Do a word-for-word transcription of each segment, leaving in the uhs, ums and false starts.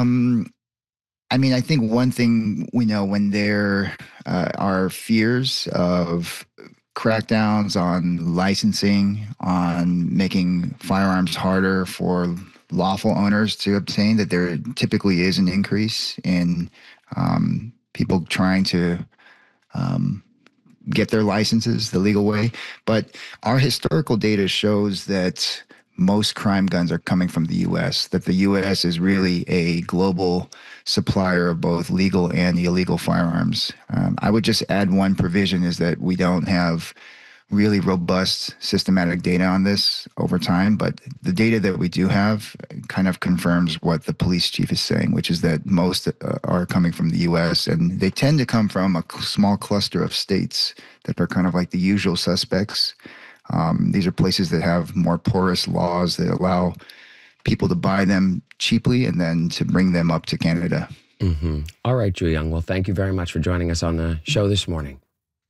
Um, I mean, I think one thing we know when there uh, are fears of crackdowns on licensing, on making firearms harder for lawful owners to obtain, that there typically is an increase in um, people trying to um, get their licenses the legal way. But our historical data shows that most crime guns are coming from the U S, that the U S is really a global supplier of both legal and illegal firearms. Um, I would just add one provision is that we don't have really robust systematic data on this over time, but the data that we do have kind of confirms what the police chief is saying, which is that most uh, are coming from the U S, and they tend to come from a small cluster of states that are kind of like the usual suspects. Um, these are places that have more porous laws that allow people to buy them cheaply and then to bring them up to Canada. Mm-hmm. All right, Ju-Young. Well, thank you very much for joining us on the show this morning.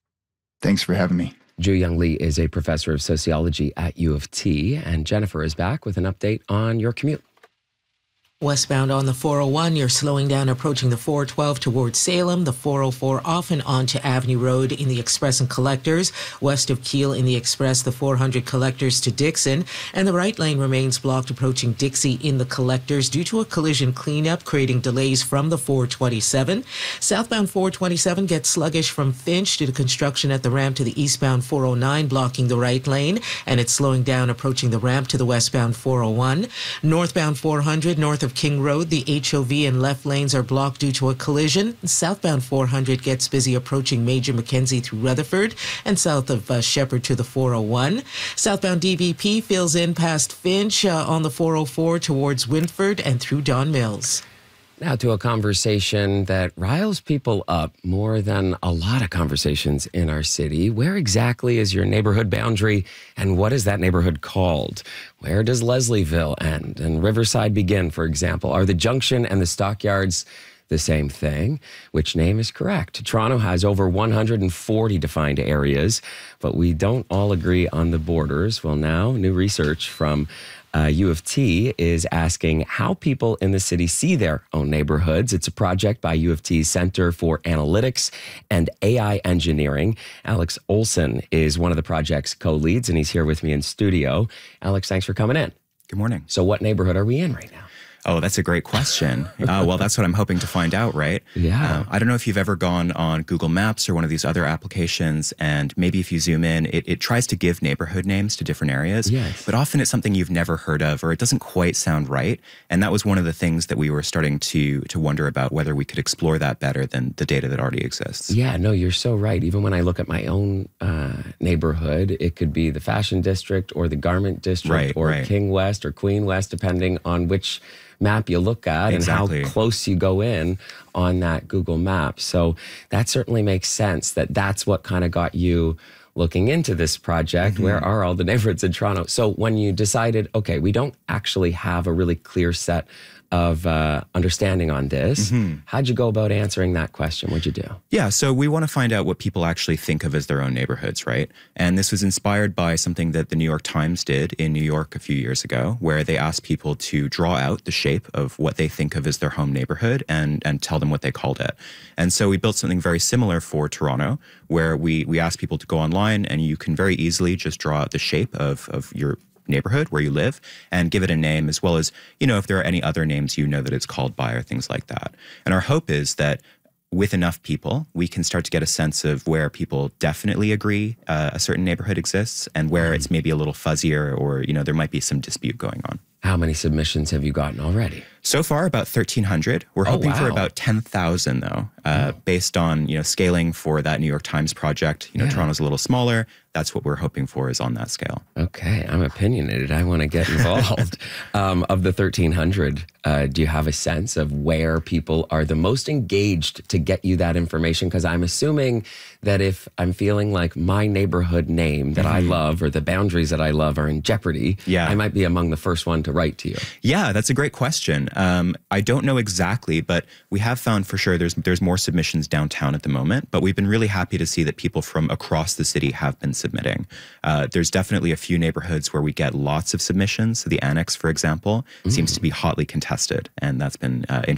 Thanks for having me. Ju-Young Lee is a professor of sociology at U of T, and Jennifer is back with an update on your commute. Westbound on the four oh one, you're slowing down approaching the four twelve towards Salem, the four oh four off and onto Avenue Road in the Express and Collectors, west of Keele in the Express, the four hundred Collectors to Dixon, and the right lane remains blocked approaching Dixie in the Collectors due to a collision cleanup, creating delays from the four twenty-seven. Southbound four twenty-seven gets sluggish from Finch due to construction at the ramp to the eastbound four oh nine, blocking the right lane, and it's slowing down approaching the ramp to the westbound four oh one. Northbound four hundred, north of King Road, the H O V and left lanes are blocked due to a collision. Southbound four hundred gets busy approaching Major Mackenzie through Rutherford and south of uh, Shepherd to the four oh one. Southbound D V P fills in past Finch uh, on the four oh four towards Wynford and through Don Mills. Now to a conversation that riles people up more than a lot of conversations in our city. Where exactly is your neighborhood boundary, and what is that neighborhood called? Where does Leslieville end and Riverside begin, for example? Are the Junction and the Stockyards the same thing? Which name is correct? Toronto has over one hundred forty defined areas, but we don't all agree on the borders. Well, now new research from Uh, U of T is asking how people in the city see their own neighborhoods. It's a project by U of T's Center for Analytics and A I Engineering. Alex Olson is one of the project's co-leads, and he's here with me in studio. Alex, thanks for coming in. Good morning. So what neighborhood are we in right now? Oh, that's a great question. Uh, well, that's what I'm hoping to find out, right? Yeah. Uh, I don't know if you've ever gone on Google Maps or one of these other applications, and maybe if you zoom in, it, it tries to give neighborhood names to different areas. Yes. But often it's something you've never heard of, or it doesn't quite sound right. And that was one of the things that we were starting to to wonder about, whether we could explore that better than the data that already exists. Yeah, no, you're so right. Even when I look at my own uh, neighborhood, it could be the Fashion District or the Garment District, Right, or right. King West or Queen West, depending on which map you look at Exactly. and how close you go in on that Google map. So that certainly makes sense that that's what kind of got you looking into this project. Mm-hmm. Where are all the neighborhoods in Toronto? So when you decided, okay, we don't actually have a really clear set of uh, understanding on this, Mm-hmm. how'd you go about answering that question? What'd you do? Yeah, so we want to find out what people actually think of as their own neighborhoods, right? And this was inspired by something that the New York Times did in New York a few years ago, where they asked people to draw out the shape of what they think of as their home neighborhood and, and tell them what they called it. And so we built something very similar for Toronto, where we, we asked people to go online and you can very easily just draw out the shape of, of your neighborhood where you live and give it a name, as well as, you know, if there are any other names you know that it's called by or things like that. And our hope is that with enough people, we can start to get a sense of where people definitely agree uh, a certain neighborhood exists and where mm-hmm. it's maybe a little fuzzier, or, you know, there might be some dispute going on. How many submissions have you gotten already? So far, about thirteen hundred. We're Oh, hoping wow. for about ten thousand, though, uh, Oh. based on, you know, scaling for that New York Times project. You know, Yeah. Toronto's a little smaller. That's what we're hoping for, is on that scale. Okay, I'm opinionated. I want to get involved. um, of the thirteen hundred, uh, do you have a sense of where people are the most engaged to get you that information? Because I'm assuming that if I'm feeling like my neighborhood name that I love or the boundaries that I love are in jeopardy, Yeah. I might be among the first one to write to you. Yeah, that's a great question. Um, I don't know exactly, but we have found for sure there's there's more submissions downtown at the moment. But we've been really happy to see that people from across the city have been submitting. Uh, there's definitely a few neighborhoods where we get lots of submissions. So the Annex, for example, seems to be hotly contested, and that's been uh, interesting.